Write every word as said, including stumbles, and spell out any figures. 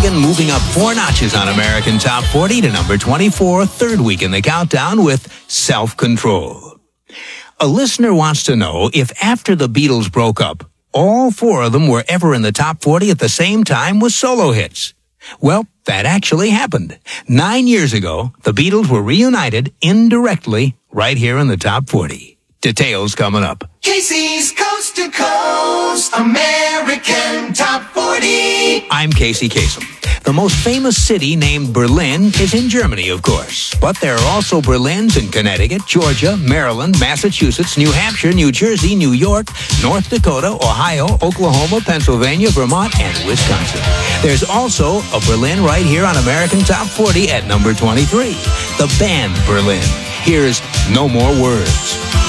Berlin moving up four notches on American Top forty to number twenty-four, third week in the countdown with Self-Control. A listener wants to know if after the Beatles broke up, all four of them were ever in the top forty at the same time with solo hits. Well, that actually happened. Nine years ago, the Beatles were reunited indirectly right here in the top forty. Details coming up. Casey's Coast to Coast American Top forty. I'm Casey Kasem. The most famous city named Berlin is in Germany, of course. But there are also Berlins in Connecticut, Georgia, Maryland, Massachusetts, New Hampshire, New Jersey, New York, North Dakota, Ohio, Oklahoma, Pennsylvania, Vermont, and Wisconsin. There's also a Berlin right here on American Top forty at number twenty-three. The band Berlin. Here's No More Words.